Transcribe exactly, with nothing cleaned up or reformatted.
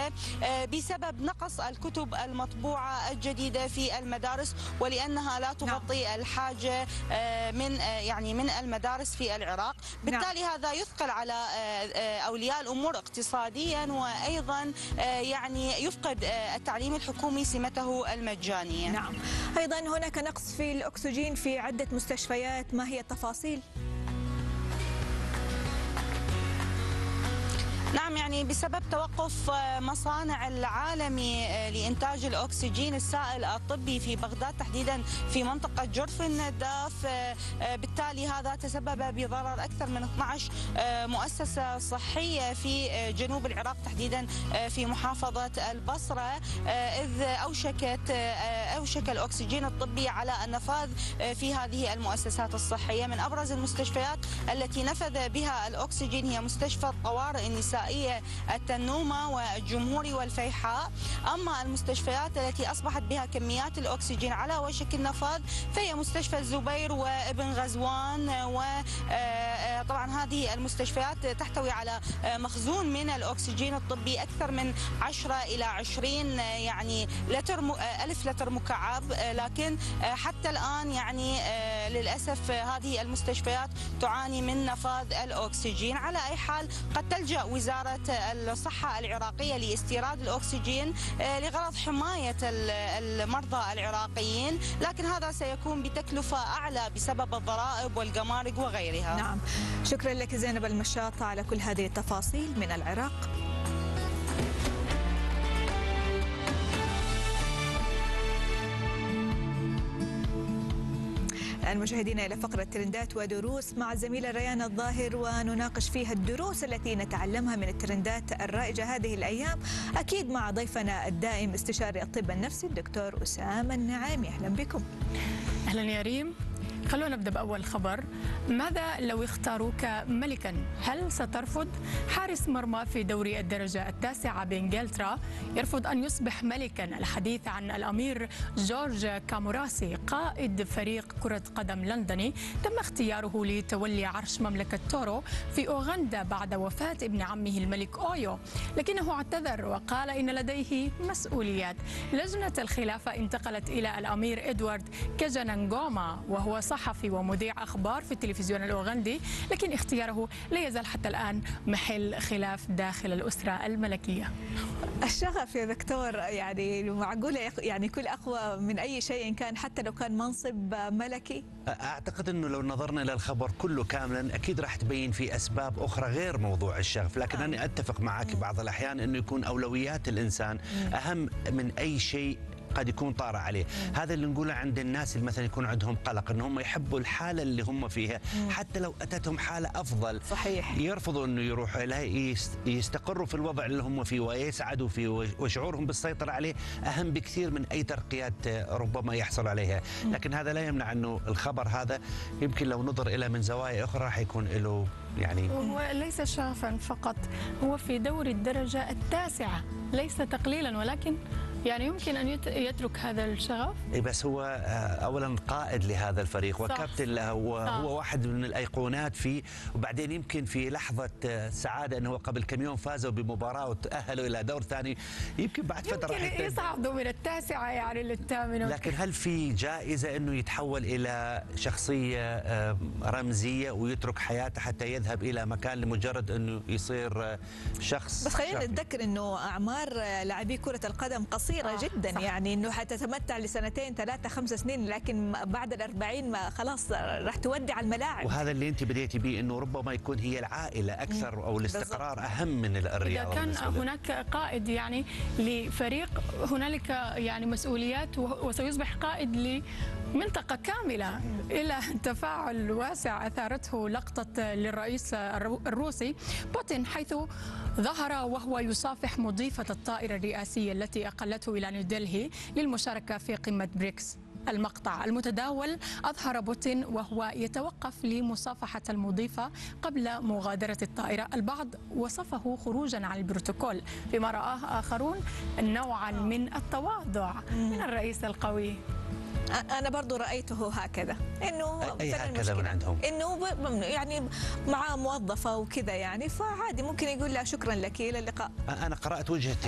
الصحية بسبب نقص الكتب المطبوعة الجديدة في المدارس، ولأنها لا تغطي الحاجة من يعني من المدارس في العراق. بالتالي هذا يثقل على أولياء الأمور اقتصاديا، وأيضا يعني يفقد التعليم الحكومي سمته المجانية. نعم. أيضا هناك نقص في الأكسجين في عدة مستشفيات، ما هي التفاصيل؟ نعم، يعني بسبب توقف مصانع العالمي لإنتاج الأكسجين السائل الطبي في بغداد تحديدا في منطقة جرف النداف، بالتالي هذا تسبب بضرر أكثر من اثنتي عشرة مؤسسة صحية في جنوب العراق تحديدا في محافظة البصرة، إذ أوشكت أوشك الأكسجين الطبي على النفاذ في هذه المؤسسات الصحية. من أبرز المستشفيات التي نفذ بها الأكسجين هي مستشفى الطوارئ النسائية التنومة والجمهوري والفيحاء. أما المستشفيات التي أصبحت بها كميات الأكسجين على وشك النفاذ فهي مستشفى الزبير وابن غزوان، وطبعا هذه المستشفيات تحتوي على مخزون من الأكسجين الطبي أكثر من عشرة إلى عشرين يعني لتر ألف لتر مكعب، لكن حتى الآن يعني للأسف هذه المستشفيات تعاني من نفاذ الأكسجين. على أي حال قد تلجأ وزارة الصحة العراقية لاستيراد الأكسجين لغرض حماية المرضى العراقيين، لكن هذا سيكون بتكلفة أعلى بسبب الضرائب والجمارك وغيرها. نعم، شكرا لك زينب المشاطة على كل هذه التفاصيل من العراق. الآن مشاهدينا إلى فقرة ترندات ودروس مع الزميلة ريان الظاهر، ونناقش فيها الدروس التي نتعلمها من الترندات الرائجة هذه الأيام، أكيد مع ضيفنا الدائم استشاري الطب النفسي الدكتور أسامة النعامي. أهلا بكم. أهلا يا ريم. خلونا نبدأ بأول خبر. ماذا لو اختاروك ملكا؟ هل سترفض؟ حارس مرمى في دوري الدرجة التاسعة بإنجلترا يرفض أن يصبح ملكا. الحديث عن الأمير جورج كاموراسي قائد فريق كرة قدم لندني تم اختياره لتولي عرش مملكة تورو في أوغندا بعد وفاة ابن عمه الملك أويو، لكنه اعتذر وقال إن لديه مسؤوليات. لجنة الخلافة انتقلت إلى الأمير إدوارد كجنانغوما وهو صحفي ومذيع أخبار في التلفزيون الأوغندي، لكن اختياره لا يزال حتى الآن محل خلاف داخل الأسرة الملكية. الشغف يا دكتور، يعني معقولة يعني يكون أقوى من أي شيء كان حتى لو كان منصب ملكي؟ أعتقد أنه لو نظرنا إلى الخبر كله كاملا أكيد راح تبين في أسباب أخرى غير موضوع الشغف، لكن آه. أنا أتفق معك بعض الأحيان أنه يكون أولويات الإنسان أهم من أي شيء قد يكون طارئ عليه. مم. هذا اللي نقوله عند الناس اللي مثلا يكون عندهم قلق، ان هم يحبوا الحاله اللي هم فيها. مم. حتى لو اتتهم حاله افضل صحيح يرفضوا انه يروحوا لها، يستقروا في الوضع اللي هم فيه ويسعدوا فيه، وشعورهم بالسيطره عليه اهم بكثير من اي ترقيات ربما يحصل عليها. مم. لكن هذا لا يمنع انه الخبر هذا يمكن لو نظر الى من زوايا اخرى راح يكون له يعني، وهو ليس شغفا فقط، هو في دوري الدرجه التاسعه، ليس تقليلا، ولكن يعني يمكن أن يترك هذا الشغف. إيه بس هو أولا قائد لهذا الفريق وكابتن له، وهو واحد من الأيقونات فيه، وبعدين يمكن في لحظة سعادة أنه قبل كم يوم فازوا بمباراة وتأهلوا إلى دور ثاني، يمكن بعد فترة يمكن يصعدوا من التاسعة يعني للثامنة. لكن هل في جائزة أنه يتحول إلى شخصية رمزية ويترك حياته حتى يذهب إلى مكان لمجرد أنه يصير شخص؟ بس خلينا نتذكر أنه أعمار لاعبي كرة القدم قصيرة آه جدا. صح. يعني انه حتتمتع لسنتين ثلاثة خمس سنين، لكن بعد الأربعين ما خلاص راح تودع الملاعب. وهذا اللي انت بديتي به، انه ربما يكون هي العائلة اكثر او الاستقرار بالضبط. اهم من الرياضة. اذا كان هناك قائد يعني لفريق هنالك يعني مسؤوليات، وسيصبح قائد لمنطقة كاملة. الى تفاعل واسع اثارته لقطة للرئيس الروسي بوتين، حيث ظهر وهو يصافح مضيفة الطائرة الرئاسية التي أقلته إلى نيودلهي للمشاركة في قمة بريكس. المقطع المتداول أظهر بوتين وهو يتوقف لمصافحة المضيفة قبل مغادرة الطائرة. البعض وصفه خروجا عن البروتوكول، فيما رآه آخرون نوعا من التواضع من الرئيس القوي. أنا برضو رأيته هكذا، إنه أي هكذا من عندهم، إنه يعني مع موظفة وكذا يعني، فعادي ممكن يقول لا شكرا لك إلى اللقاء. أنا قرأت وجهة